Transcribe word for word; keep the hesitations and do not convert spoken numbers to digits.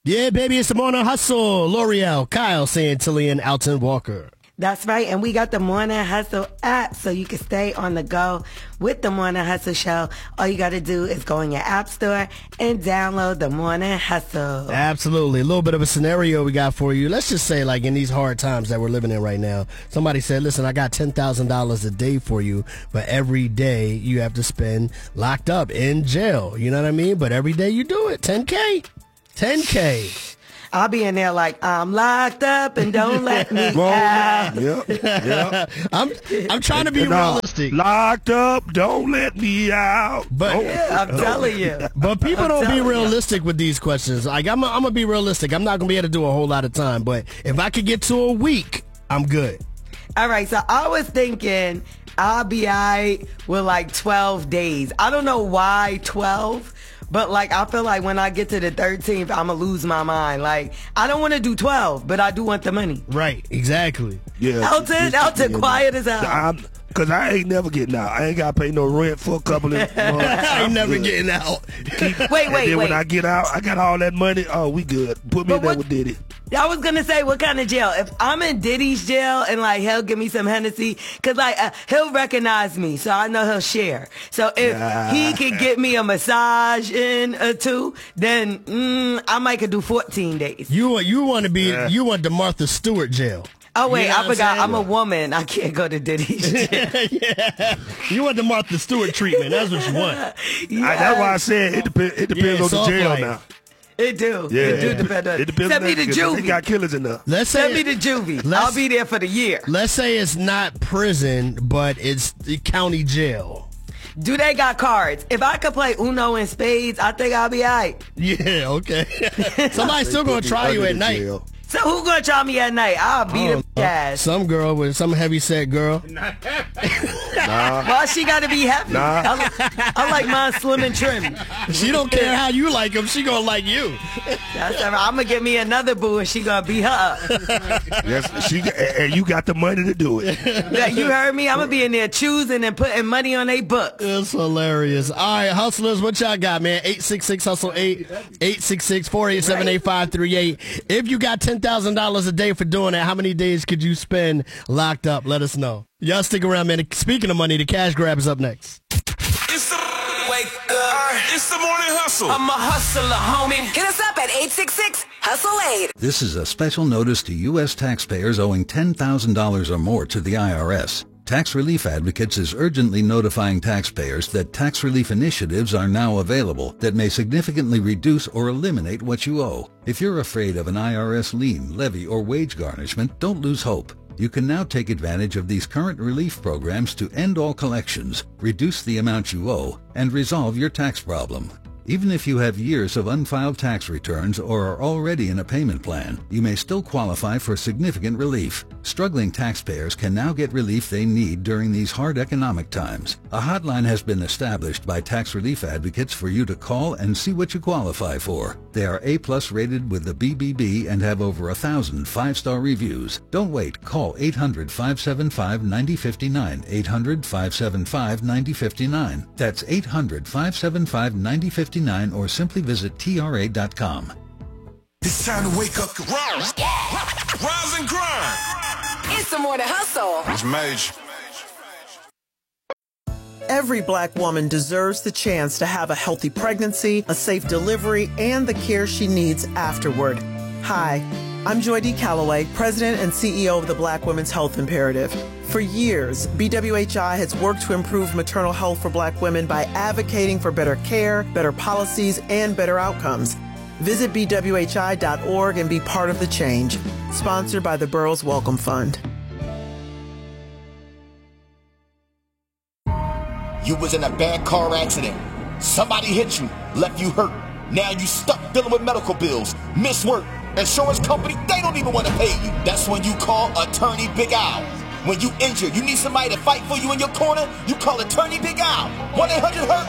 Yeah, baby, it's the Morning Hustle. L'Oreal, Kyle, Santillian, Alton Walker. That's right, and we got the Morning Hustle app, so you can stay on the go with the Morning Hustle show. All you got to do is go in your app store and download the Morning Hustle. Absolutely. A little bit of a scenario we got for you. Let's just say, like, in these hard times that we're living in right now, somebody said, listen, I got ten thousand dollars a day for you, but every day you have to spend locked up in jail. You know what I mean? But every day you do it. ten K. ten K. I'll be in there like, I'm locked up and don't let me out. Yep, yep. I'm I'm trying to be And, uh, realistic. Locked up, don't let me out. But Oh. Yeah, I'm telling you. But people I'm don't be telling you. realistic with these questions. Like, I'm I'm gonna be realistic. I'm not gonna be able to do a whole lot of time. But if I could get to a week, I'm good. All right, so I was thinking I'll be all right with like twelve days. I don't know why twelve. But, like, I feel like when I get to the thirteenth, I'm going to lose my mind. Like, I don't want to do twelve, but I do want the money. Right, exactly. Yeah, Elton, Elton, quiet as hell. I'm, Cause I ain't never getting out. I ain't got to pay no rent for a couple of months. I ain't never good. getting out. Wait, And wait, then wait. when I get out, I got all that money. Oh, we good. Put me But in there what- with Diddy. I was going to say, what kind of jail? If I'm in Diddy's jail and, like, he'll give me some Hennessy, because, like, uh, he'll recognize me, so I know he'll share. So if Nah. he can get me a massage in or two, then mm, I might could do fourteen days. You you want to be Yeah. you want the Martha Stewart jail. Oh, wait, You know I what I'm forgot. saying? I'm a woman. I can't go to Diddy's jail. Yeah, you want the Martha Stewart treatment. That's what you want. I, that's why I said it, depend, it depends Yeah, on the soft jail life. now. It do. Yeah, it do it, depend on it depends Send on me that, to 'cause They juvie. got killers in there. Let's say Send me to juvie. Let's- I'll be there for the year. let's say it's not prison, but it's the county jail. Do they got cards? If I could play Uno and spades, I think I'll be all right. Yeah, okay. Somebody's still They gonna put me try you under at the night. jail. So who gonna try me at night? I'll beat I him don't know. ass. Some girl with some heavy set girl. Well, she gotta be happy. Nah. I, li- I like mine slim and trim. She don't care how you like him. She gonna like you. That's all right. I'm gonna get me another boo and she gonna beat her up. Yes, she, and you got the money to do it. Yeah, you heard me? I'm gonna be in there choosing and putting money on they books. It's hilarious. All right, hustlers, what y'all got, man? eight six six hustle eight, eight six six, four eight seven, eight five three eight. If you got ten thousand dollars a day for doing that, how many days could you spend locked up? Let us know. Y'all stick around, man. Speaking of money, the cash grab is up next. It's the wake up. It's the morning hustle. I'm a hustler, homie. Hit us up at eight six six, hustle eight. This is a special notice to U S taxpayers owing ten thousand dollars or more to the I R S. Tax Relief Advocates is urgently notifying taxpayers that tax relief initiatives are now available that may significantly reduce or eliminate what you owe. If you're afraid of an I R S lien, levy, or wage garnishment, don't lose hope. You can now take advantage of these current relief programs to end all collections, reduce the amount you owe, and resolve your tax problem. Even if you have years of unfiled tax returns or are already in a payment plan, you may still qualify for significant relief. Struggling taxpayers can now get relief they need during these hard economic times. A hotline has been established by Tax Relief Advocates for you to call and see what you qualify for. They are A-plus rated with the B B B and have over a thousand five-star reviews. Don't wait. Call eight hundred, five seven five, nine zero five nine, eight hundred, five seven five, nine zero five nine. That's eight hundred, five seven five, nine zero five nine or simply visit T R A dot com. It's time to wake up. Rise, rise and grind. It's the morning hustle. It's Mage. Every black woman deserves the chance to have a healthy pregnancy, a safe delivery, and the care she needs afterward. Hi, I'm Joy D. Calloway, President and C E O of the Black Women's Health Imperative. For years, B W H I has worked to improve maternal health for black women by advocating for better care, better policies, and better outcomes. Visit B W H I dot org and be part of the change. Sponsored by the Burroughs Welcome Fund. You was in a bad car accident. Somebody hit you, left you hurt. Now you stuck dealing with medical bills, miss work. Insurance company, they don't even want to pay you. That's when you call Attorney Big Al. When you injured, you need somebody to fight for you in your corner, you call Attorney Big Al. one eight hundred hurt